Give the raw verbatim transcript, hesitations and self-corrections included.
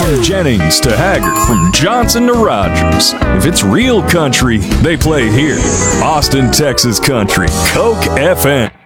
From Jennings to Haggard, from Johnson to Rogers. If it's real country, they play here. Austin, Texas country. Coke F M.